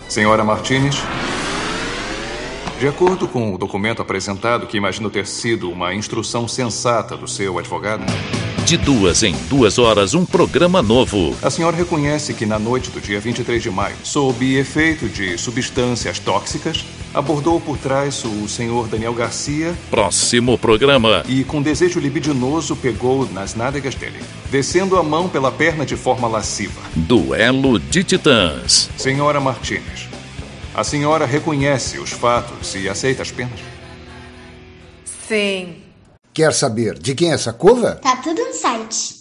Senhora Martinez, de acordo com o documento apresentado, que imagino ter sido uma instrução sensata do seu advogado... De 2 em 2 horas, um programa novo. A senhora reconhece que na noite do dia 23 de maio, sob efeito de substâncias tóxicas, abordou por trás o senhor Daniel Garcia... Próximo programa. E com desejo libidinoso pegou nas nádegas dele, descendo a mão pela perna de forma lasciva. Duelo de Titãs. Senhora Martinez, a senhora reconhece os fatos e aceita as penas? Sim. Quer saber de quem é essa cova? Tá tudo no site.